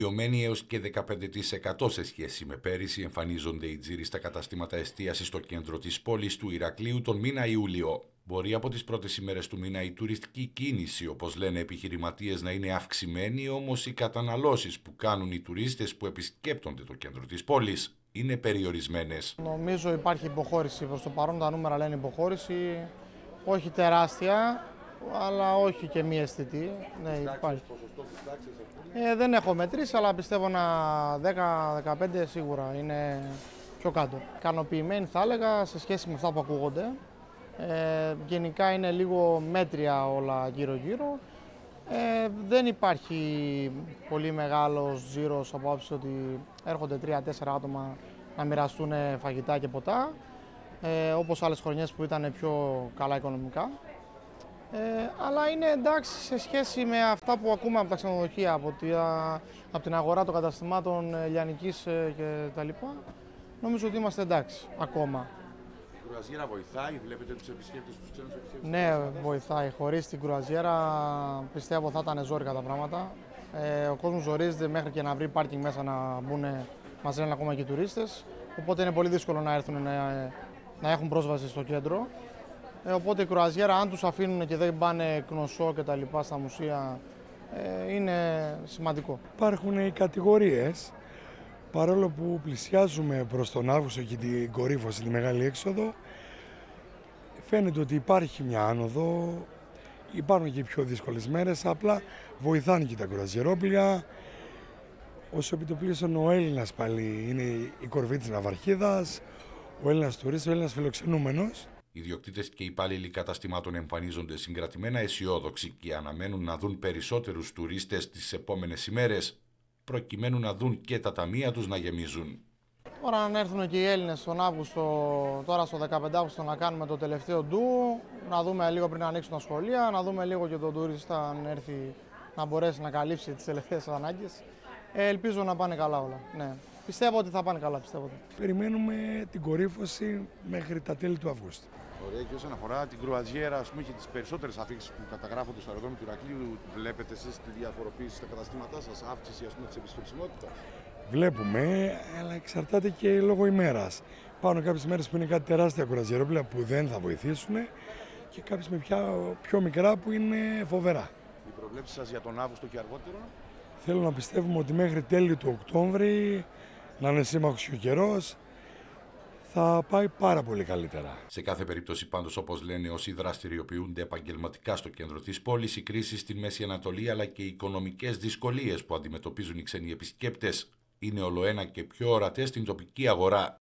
Μειωμένοι έως και 15% σε σχέση με πέρυσι, εμφανίζονται οι τζίροι στα καταστήματα εστίασης στο κέντρο της πόλης του Ηρακλείου τον μήνα Ιούλιο. Μπορεί από τις πρώτες ημέρες του μήνα η τουριστική κίνηση, όπως λένε επιχειρηματίες, να είναι αυξημένη, όμως οι καταναλώσεις που κάνουν οι τουρίστες που επισκέπτονται το κέντρο της πόλης είναι περιορισμένες. Νομίζω υπάρχει υποχώρηση. Προς το παρόν τα νούμερα λένε υποχώρηση, όχι τεράστια, αλλά όχι και μη αισθητή. Ναι, υπάρχει. Δεν έχω μετρήσει, αλλά πιστεύω ένα 10-15 σίγουρα είναι πιο κάτω. Ικανοποιημένοι θα έλεγα σε σχέση με αυτά που ακούγονται. Γενικά είναι λίγο μέτρια όλα γύρω-γύρω. Δεν υπάρχει πολύ μεγάλος ζήρος από άποψη ότι έρχονται 3-4 άτομα να μοιραστούν φαγητά και ποτά, όπως άλλες χρονιές που ήταν πιο καλά οικονομικά. Αλλά είναι εντάξει σε σχέση με αυτά που ακούμε από τα ξενοδοχεία, από την αγορά των καταστημάτων λιανικής και τα λοιπά. Νομίζω ότι είμαστε εντάξει ακόμα. Η κρουαζιέρα βοηθάει, βλέπετε τους επισκέπτες, τους ξένους επισκέπτες? Ναι, βοηθάει. Χωρίς την κρουαζιέρα πιστεύω θα ήταν ζόρικα τα πράγματα. Ο κόσμος ζορίζεται μέχρι και να βρει πάρκινγκ μέσα να μπουν, μας λένε ακόμα και οι τουρίστες. Οπότε είναι πολύ δύσκολο να έρθουν να έχουν πρόσβαση στο κέντρο. Οπότε η κρουαζιέρα, αν τους αφήνουν και δεν πάνε κνωσό και τα λοιπά στα μουσεία, είναι σημαντικό. Υπάρχουν οι κατηγορίες. Παρόλο που πλησιάζουμε προς τον Αύγουστο και την κορύφωση, τη μεγάλη έξοδο, φαίνεται ότι υπάρχει μια άνοδο, υπάρχουν και πιο δύσκολες μέρες, απλά βοηθάνε και τα κρουαζιερόπλια. Όσο επιτοπλίστων ο Έλληνας πάλι είναι η κορυφή της ναυαρχίδας, ο Έλληνας τουρίστης, ο Έλληνας φιλοξενούμενος. Οι ιδιοκτήτες και οι υπάλληλοι καταστημάτων εμφανίζονται συγκρατημένα αισιόδοξοι και αναμένουν να δουν περισσότερους τουρίστες τις επόμενες ημέρες, προκειμένου να δουν και τα ταμεία τους να γεμίζουν. Τώρα αν έρθουν και οι Έλληνες τον Αύγουστο, τώρα στο 15 Αύγουστο να κάνουμε το τελευταίο ντου, να δούμε λίγο πριν να ανοίξουν τα σχολεία, να δούμε λίγο και τον τουρίστα αν έρθει να μπορέσει να καλύψει τις τελευταίες ανάγκες. Ελπίζω να πάνε καλά όλα. Ναι. Πιστεύω ότι θα πάνε καλά, πιστεύω. Περιμένουμε την κορύφωση μέχρι τα τέλη του Αυγούστου. Ωραία, και όσον αφορά την κρουαζιέρα, ας πούμε, και τις περισσότερες αφήξεις που καταγράφονται στο αεροδρόμιο του Ηρακλείου, βλέπετε εσείς τη διαφοροποίηση στα καταστήματά σας, αύξηση, ας πούμε, της επισκεψιμότητας? Βλέπουμε, αλλά εξαρτάται και λόγω ημέρας. Πάνω κάποιες μέρες που είναι κάτι τεράστια κρουαζιερόπλια που δεν θα βοηθήσουν και κάποιες με πιο μικρά που είναι φοβερά. Οι προβλέψεις σας για τον Αύγουστο και αργότερο? Θέλω να πιστεύουμε ότι μέχρι τέλη του Οκτώβρη, να είναι σύμμαχος και ο καιρός, θα πάει πάρα πολύ καλύτερα. Σε κάθε περίπτωση, πάντως, όπως λένε όσοι δραστηριοποιούνται επαγγελματικά στο κέντρο της πόλης, η κρίση στη Μέση Ανατολή αλλά και οι οικονομικές δυσκολίες που αντιμετωπίζουν οι ξένοι επισκέπτες είναι ολοένα και πιο ορατές στην τοπική αγορά.